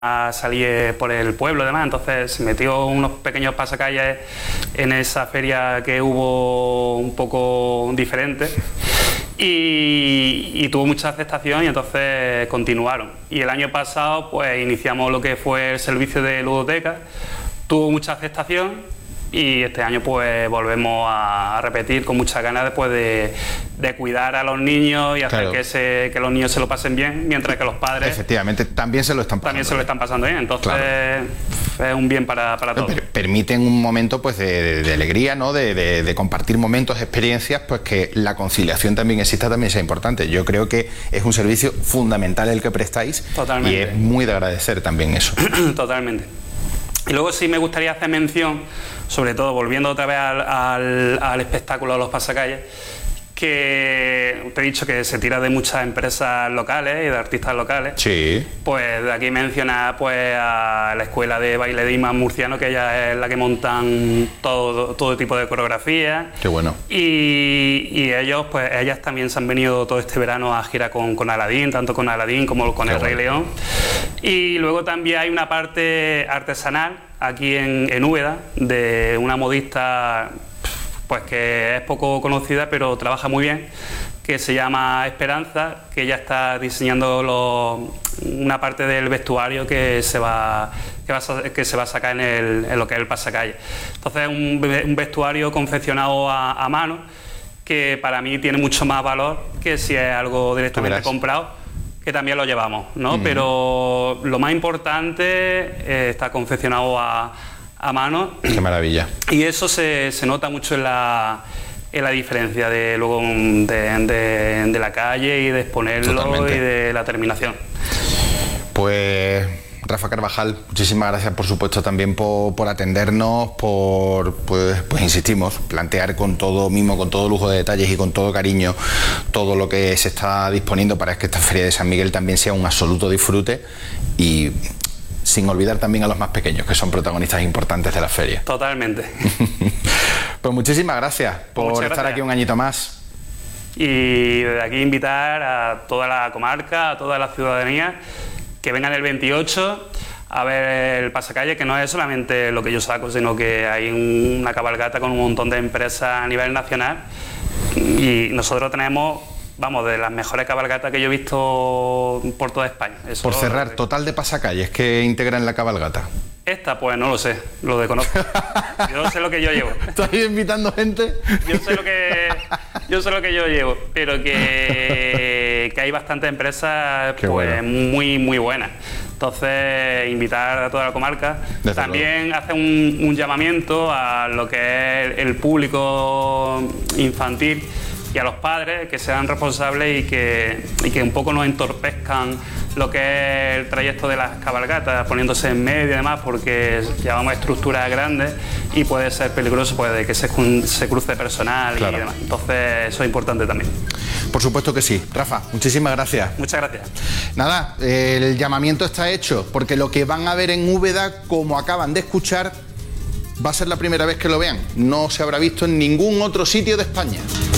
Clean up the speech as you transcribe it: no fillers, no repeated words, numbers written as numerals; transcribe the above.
a salir por el pueblo y demás, entonces se metió unos pequeños pasacalles en esa feria que hubo un poco diferente y tuvo mucha aceptación y entonces continuaron. Y el año pasado pues iniciamos lo que fue el servicio de ludoteca, tuvo mucha aceptación y este año pues volvemos a repetir con muchas ganas después de cuidar a los niños y hacer que los niños se lo pasen bien, mientras que los padres efectivamente también se lo están pasando bien, entonces es un bien para todos. Permiten un momento pues de alegría, ¿no? de compartir momentos, experiencias, pues que la conciliación también exista, también sea importante. Yo creo que es un servicio fundamental el que prestáis. Totalmente. Y es muy de agradecer también eso. Totalmente. Y luego sí me gustaría hacer mención, sobre todo volviendo otra vez al espectáculo de los pasacalles, que te he dicho que se tira de muchas empresas locales y de artistas locales. Sí. Pues de aquí mencionar pues a la escuela de baile de Imán Murciano, que ella es la que montan todo tipo de coreografías. Qué bueno. Y ellos, pues ellas también se han venido todo este verano a girar con Aladín, tanto con Aladín como con el Rey León. Y luego también hay una parte artesanal aquí en Úbeda, de una modista pues que es poco conocida pero trabaja muy bien, que se llama Esperanza, que ella está diseñando una parte del vestuario que se va a sacar en lo que es el pasacalle. Entonces es un vestuario confeccionado a mano, que para mí tiene mucho más valor que si es algo directamente comprado, que también lo llevamos, ¿no? Pero lo más importante está confeccionado a mano. Qué maravilla. Y eso se nota mucho en la diferencia de la calle y de exponerlo. Totalmente. Y de la terminación. Pues Rafa Carvajal, muchísimas gracias por supuesto también por atendernos, pues insistimos, plantear con todo mimo, con todo lujo de detalles y con todo cariño todo lo que se está disponiendo para que esta Feria de San Miguel también sea un absoluto disfrute, y sin olvidar también a los más pequeños, que son protagonistas importantes de la feria. Totalmente. Pues muchísimas gracias por estar aquí un añito más. Y desde aquí invitar a toda la comarca, a toda la ciudadanía, que vengan el 28 a ver el pasacalle, que no es solamente lo que yo saco, sino que hay una cabalgata con un montón de empresas a nivel nacional, y nosotros tenemos, vamos, de las mejores cabalgatas que yo he visto por toda España. Eso, por cerrar, total de pasacalles que integran la cabalgata. Esta, pues no lo sé, lo desconozco. Yo sé lo que yo llevo. ¿Estás invitando gente? Yo sé lo que yo llevo, pero que hay bastantes empresas pues muy muy buenas. Entonces, invitar a toda la comarca. También hace un llamamiento a lo que es el público infantil y a los padres, que sean responsables y que un poco no entorpezcan lo que es el trayecto de las cabalgatas, poniéndose en medio y demás, porque llevamos estructuras grandes y puede ser peligroso pues, de que se cruce personal y demás. Entonces eso es importante también. Por supuesto que sí. Rafa, muchísimas gracias. Muchas gracias. Nada, el llamamiento está hecho, porque lo que van a ver en Úbeda, como acaban de escuchar, va a ser la primera vez que lo vean. No se habrá visto en ningún otro sitio de España.